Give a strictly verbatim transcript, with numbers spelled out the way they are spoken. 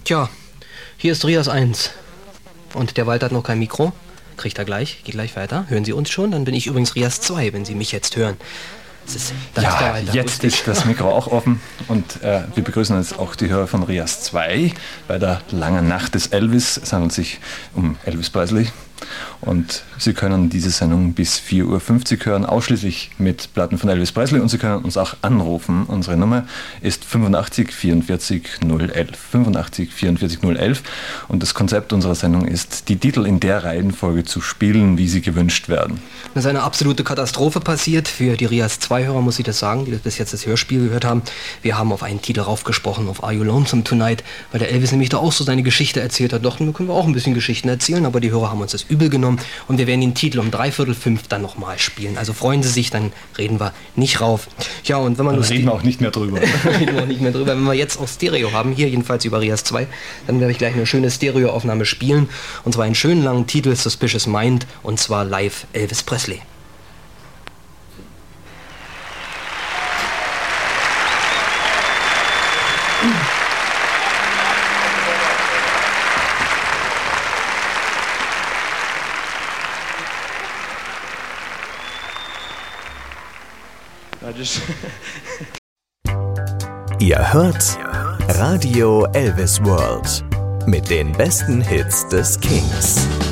Tja, hier ist Rias eins. Und der Walter hat noch kein Mikro. Kriegt er gleich, geht gleich weiter. Hören Sie uns schon? Dann bin ich übrigens Rias zwei, wenn Sie mich jetzt hören. Das ist, das ja, ist der Walter. Jetzt ist das Mikro auch offen und äh, wir begrüßen jetzt auch die Hörer von Rias zwei bei der langen Nacht des Elvis. Es handelt sich um Elvis Presley. Und Sie können diese Sendung bis vier Uhr fünfzig hören, ausschließlich mit Platten von Elvis Presley, und Sie können uns auch anrufen. Unsere Nummer ist fünfundachtzig vierundvierzig null elf. fünfundachtzig vierundvierzig null elf. Und das Konzept unserer Sendung ist, die Titel in der Reihenfolge zu spielen, wie sie gewünscht werden. Das ist eine absolute Katastrophe passiert. Für die Rias zwei Hörer muss ich das sagen, die das bis jetzt das Hörspiel gehört haben. Wir haben auf einen Titel raufgesprochen, auf Are You Lonesome Tonight, weil der Elvis nämlich da auch so seine Geschichte erzählt hat. Doch, dann können wir auch ein bisschen Geschichten erzählen, aber die Hörer haben uns das übel genommen und wir werden den Titel um dreiviertel fünf dann nochmal spielen. Also freuen Sie sich, dann reden wir nicht rauf. Ja, und wenn man dann reden wir auch nicht mehr drüber. reden wir auch nicht mehr drüber. Wenn wir jetzt auch Stereo haben, hier jedenfalls über Rias zwei, dann werde ich gleich eine schöne Stereoaufnahme spielen, und zwar einen schönen langen Titel, Suspicious Mind, und zwar live Elvis Presley. Ihr hört Radio Elvis World mit den besten Hits des Kings.